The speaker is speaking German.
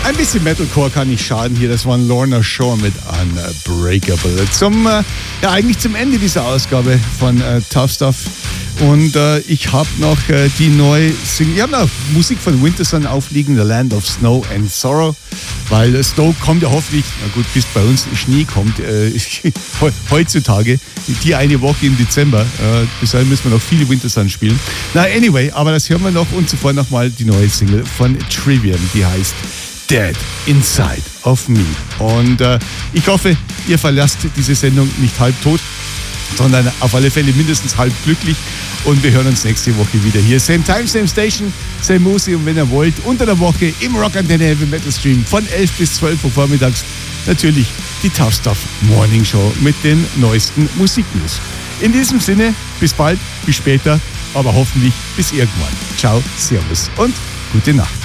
Ein bisschen Metalcore kann nicht schaden hier. Das war Lorna Shore mit Unbreakable. Eigentlich zum Ende dieser Ausgabe von Tough Stuff. Und ich habe noch die neue Single. Ich habe noch Musik von Wintersun aufliegen, The Land of Snow and Sorrow. Weil Snow kommt ja hoffentlich, na gut, bis bei uns Schnee kommt, heutzutage, die eine Woche im Dezember. Bis dahin müssen wir noch viele Wintersun spielen. Na, anyway, aber das hören wir noch und zuvor nochmal die neue Single von Trivium, die heißt Dead Inside of Me. Und ich hoffe, ihr verlasst diese Sendung nicht halb tot, sondern auf alle Fälle mindestens halb glücklich. Und wir hören uns nächste Woche wieder hier. Same Time, Same Station, Same Musik. Und wenn ihr wollt, unter der Woche im Rock Antenne Heavy Metal Stream von 11 bis 12 Uhr vormittags natürlich die Tough Stuff Morning Show mit den neuesten Musiknews. In diesem Sinne, bis bald, bis später, aber hoffentlich bis irgendwann. Ciao, Servus und gute Nacht.